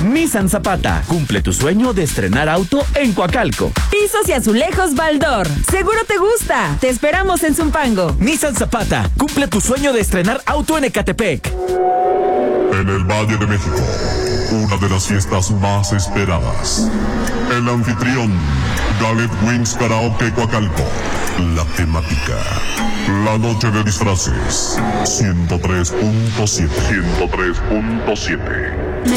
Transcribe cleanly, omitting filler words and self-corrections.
Nissan Zapata, cumple tu sueño de estrenar auto en Coacalco. Pisos y azulejos Baldor, seguro te gusta. Te esperamos en Zumpango. Nissan Zapata, cumple tu sueño de estrenar auto en Ecatepec. En el Valle de México, una de las fiestas más esperadas. El anfitrión, Galet Wings Karaoke Coacalco. La temática, la noche de disfraces. 103.7.